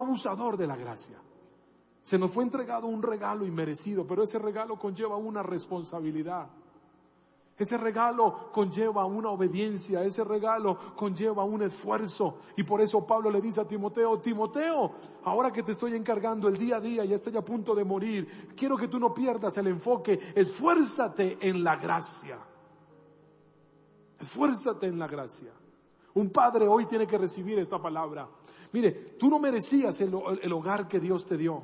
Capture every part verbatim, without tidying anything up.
abusador de la gracia. Se nos fue entregado un regalo inmerecido, pero ese regalo conlleva una responsabilidad. Ese regalo conlleva una obediencia, ese regalo conlleva un esfuerzo. Y por eso Pablo le dice a Timoteo, Timoteo, ahora que te estoy encargando el día a día y estoy a punto de morir, quiero que tú no pierdas el enfoque, esfuérzate en la gracia. Esfuérzate en la gracia. Un padre hoy tiene que recibir esta palabra. Mire, tú no merecías el, el hogar que Dios te dio.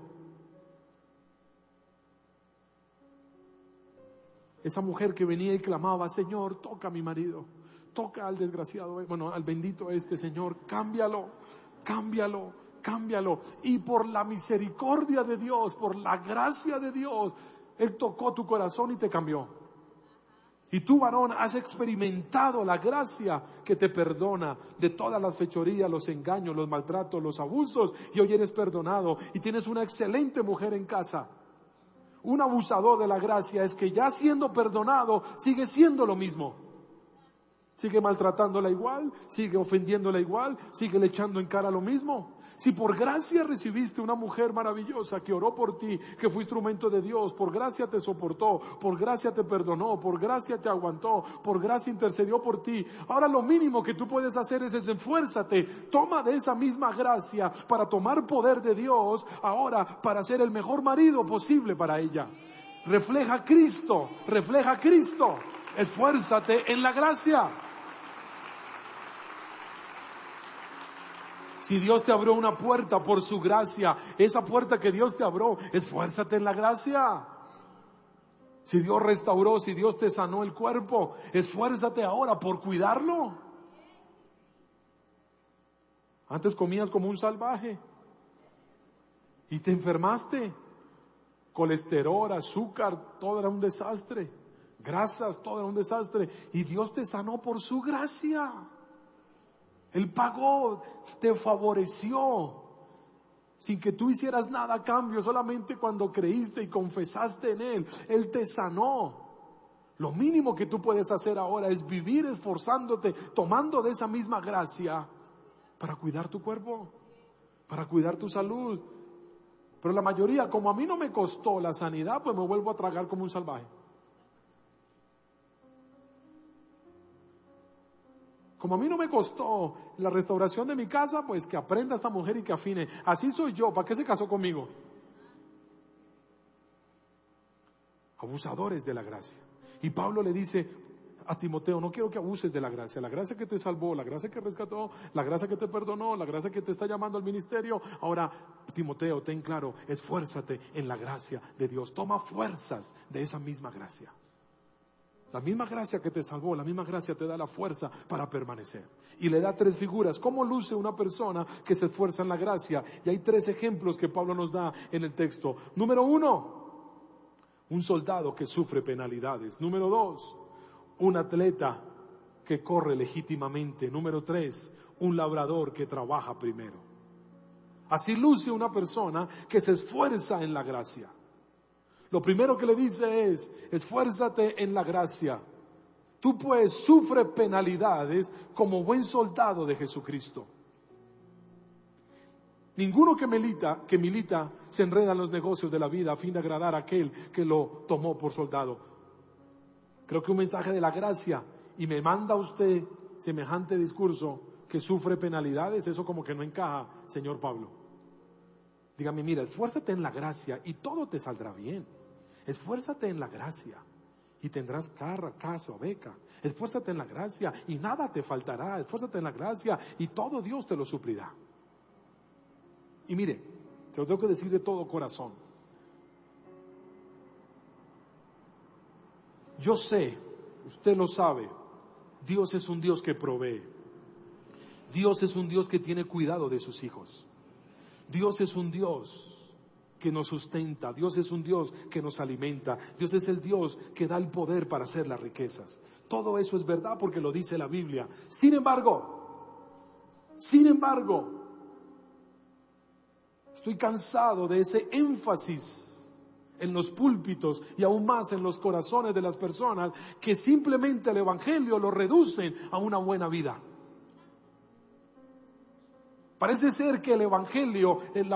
Esa mujer que venía y clamaba, Señor, toca a mi marido, toca al desgraciado, bueno, al bendito este, Señor, cámbialo, cámbialo, cámbialo. Y por la misericordia de Dios, por la gracia de Dios, Él tocó tu corazón y te cambió. Y tú, varón, has experimentado la gracia que te perdona de todas las fechorías, los engaños, los maltratos, los abusos, y hoy eres perdonado y tienes una excelente mujer en casa. Un abusador de la gracia es que ya siendo perdonado, sigue siendo lo mismo. Sigue maltratándola igual, sigue ofendiéndola igual, sigue le echando en cara lo mismo. Si por gracia recibiste una mujer maravillosa que oró por ti, que fue instrumento de Dios, por gracia te soportó, por gracia te perdonó, por gracia te aguantó, por gracia intercedió por ti. Ahora lo mínimo que tú puedes hacer es, es esfuérzate, toma de esa misma gracia para tomar poder de Dios ahora para ser el mejor marido posible para ella. Refleja a Cristo, refleja a Cristo, esfuérzate en la gracia. Si Dios te abrió una puerta por su gracia, esa puerta que Dios te abrió, esfuérzate en la gracia. Si Dios restauró, si Dios te sanó el cuerpo, esfuérzate ahora por cuidarlo. Antes comías como un salvaje y te enfermaste. Colesterol, azúcar, todo era un desastre. Grasas, todo era un desastre. Y Dios te sanó por su gracia. Él pagó, te favoreció, sin que tú hicieras nada a cambio, solamente cuando creíste y confesaste en Él, Él te sanó. Lo mínimo que tú puedes hacer ahora es vivir esforzándote, tomando de esa misma gracia para cuidar tu cuerpo, para cuidar tu salud. Pero la mayoría, como a mí no me costó la sanidad, pues me vuelvo a tragar como un salvaje. Como a mí no me costó la restauración de mi casa, pues que aprenda esta mujer y que afine. Así soy yo, ¿para qué se casó conmigo? Abusadores de la gracia. Y Pablo le dice a Timoteo, no quiero que abuses de la gracia. La gracia que te salvó, la gracia que rescató, la gracia que te perdonó, la gracia que te está llamando al ministerio. Ahora, Timoteo, ten claro, esfuérzate en la gracia de Dios. Toma fuerzas de esa misma gracia. La misma gracia que te salvó, la misma gracia te da la fuerza para permanecer. Y le da tres figuras. ¿Cómo luce una persona que se esfuerza en la gracia? Y hay tres ejemplos que Pablo nos da en el texto. Número uno, un soldado que sufre penalidades. Número dos, un atleta que corre legítimamente. Número tres, un labrador que trabaja primero. Así luce una persona que se esfuerza en la gracia. Lo primero que le dice es, esfuérzate en la gracia. Tú pues sufre penalidades como buen soldado de Jesucristo. Ninguno que milita, que milita se enreda en los negocios de la vida a fin de agradar a aquel que lo tomó por soldado. Creo que un mensaje de la gracia y me manda usted semejante discurso que sufre penalidades, eso como que no encaja, señor Pablo. Dígame, mira, esfuérzate en la gracia y todo te saldrá bien. Esfuérzate en la gracia y tendrás carro, casa o beca. Esfuérzate en la gracia y nada te faltará. Esfuérzate en la gracia y todo Dios te lo suplirá. Y mire, te lo tengo que decir de todo corazón. Yo sé, usted lo sabe, Dios es un Dios que provee. Dios es un Dios que tiene cuidado de sus hijos. Dios es un Dios que nos sustenta. Dios es un Dios que nos alimenta. Dios es el Dios que da el poder para hacer las riquezas. Todo eso es verdad porque lo dice la Biblia. Sin embargo, sin embargo, estoy cansado de ese énfasis en los púlpitos y aún más en los corazones de las personas que simplemente el evangelio lo reducen a una buena vida. Parece ser que el evangelio, la